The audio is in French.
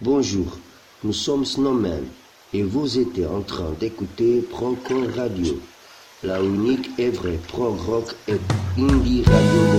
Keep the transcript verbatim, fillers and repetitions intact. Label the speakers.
Speaker 1: Bonjour, nous sommes Snowman et vous êtes en train d'écouter Procon Radio, la unique et vraie pro-rock et indie radio.